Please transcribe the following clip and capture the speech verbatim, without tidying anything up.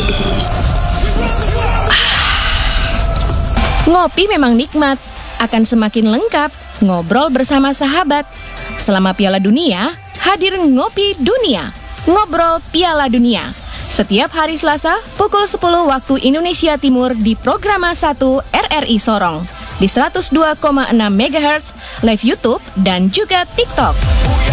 Ngopi memang nikmat, akan semakin lengkap ngobrol bersama sahabat. Selama Piala Dunia, hadir Ngopi Dunia, Ngobrol Piala Dunia. Setiap hari Selasa, pukul sepuluh waktu Indonesia Timur di Programa satu R R I Sorong. Di seratus dua koma enam megahertz, live YouTube dan juga TikTok.